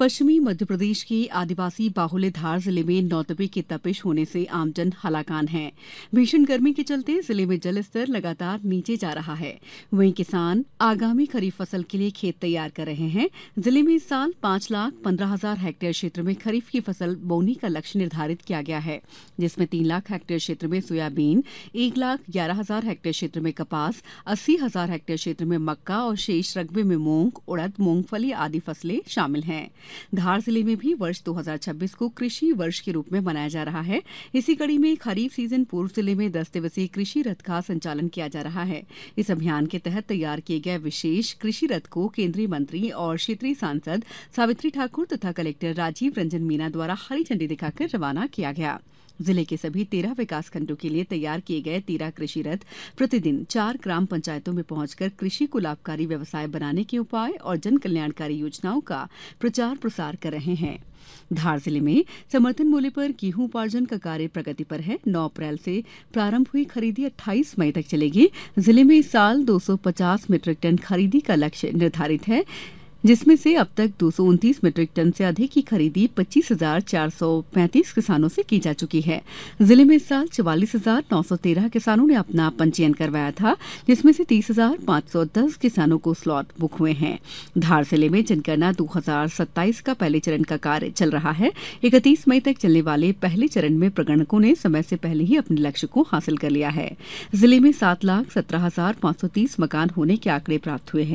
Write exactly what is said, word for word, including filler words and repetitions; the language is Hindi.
पश्चिमी मध्यप्रदेश के आदिवासी बाहुल्य धार जिले में नौतपे की तपिश होने से आमजन हलाकान है। भीषण गर्मी के चलते जिले में जल स्तर लगातार नीचे जा रहा है। वहीं किसान आगामी खरीफ फसल के लिए खेत तैयार कर रहे हैं। जिले में इस साल पांच लाख पंद्रह हजार हेक्टेयर क्षेत्र में खरीफ की फसल बोनी का लक्ष्य निर्धारित किया गया है, जिसमें तीन लाख हेक्टेयर क्षेत्र में सोयाबीन, एक लाख ग्यारह हजार हेक्टेयर क्षेत्र में कपास, अस्सी हजार हेक्टेयर क्षेत्र में मक्का और शेष रकबे में मूंग, उड़द, मूंगफली आदि फसलें शामिल हैं। धार जिले में भी वर्ष दो हजार छब्बीस को कृषि वर्ष के रूप में मनाया जा रहा है। इसी कड़ी में खरीफ सीजन पूर्व जिले में दस दिवसीय कृषि रथ का संचालन किया जा रहा है। इस अभियान के तहत तैयार किए गए विशेष कृषि रथ को केंद्रीय मंत्री और क्षेत्रीय सांसद सावित्री ठाकुर तथा कलेक्टर राजीव रंजन मीना द्वारा हरी झंडी दिखाकर रवाना किया गया। जिले के सभी तेरह विकास खंडों के लिए तैयार किए गए तेरह कृषि रथ प्रतिदिन चार ग्राम पंचायतों में पहुंचकर कृषि को लाभकारी व्यवसाय बनाने के उपाय और जन कल्याणकारी योजनाओं का प्रचार प्रसार कर रहे हैं। धार जिले में समर्थन मूल्य पर गेहूं उपार्जन का कार्य प्रगति पर है। नौ अप्रैल से प्रारंभ हुई खरीदी अट्ठाईस मई तक चलेगी। जिले में इस साल दो सौ पचास मीट्रिक टन खरीदी का लक्ष्य निर्धारित है, जिसमें से अब तक दो सौ उनतीस मीट्रिक टन से अधिक की खरीदी पच्चीस हजार चार सौ पैंतीस किसानों से की जा चुकी है। जिले में इस साल चवालीस हजार नौ सौ तेरह किसानों ने अपना पंजीयन करवाया था, जिसमें से तीस हजार पाँच सौ दस किसानों को स्लॉट बुक हुए हैं। धार जिले में जनगणना दो हजार सत्ताईस का पहले चरण का कार्य चल रहा है। इकतीस मई तक चलने वाले पहले चरण में प्रगणकों ने समय से पहले ही अपने लक्ष्य को हासिल कर लिया है। जिले में सात लाख सत्रह हजार पाँच सौ तीस मकान होने के आंकड़े प्राप्त हुए हैं।